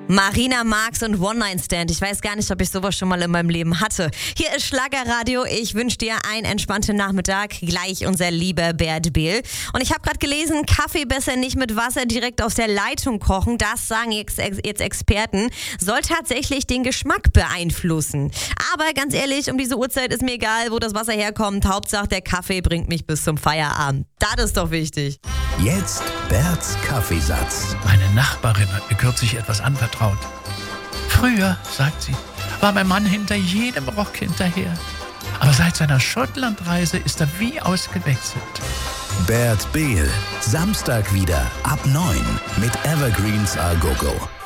Marina Marx und One Night Stand. Ich weiß gar nicht, ob ich sowas schon mal in meinem Leben hatte. Hier ist Schlagerradio. Ich wünsche dir einen entspannten Nachmittag. Gleich unser lieber Bert Behl. Und ich habe gerade gelesen, Kaffee besser nicht mit Wasser direkt aus der Leitung kochen. Das sagen jetzt Experten. Soll tatsächlich den Geschmack beeinflussen. Aber ganz ehrlich, um diese Uhrzeit ist mir egal, wo das Wasser herkommt. Hauptsache, der Kaffee bringt mich bis zum Feierabend. Das ist doch wichtig. Jetzt Berts Kaffeesatz. Meine Nachbarin hat mir kürzlich etwas anvertraut. Früher, sagt sie, war mein Mann hinter jedem Rock hinterher. Aber seit seiner Schottlandreise ist er wie ausgewechselt. Bert Behl. Samstag wieder ab 9 mit Evergreens A Go Go.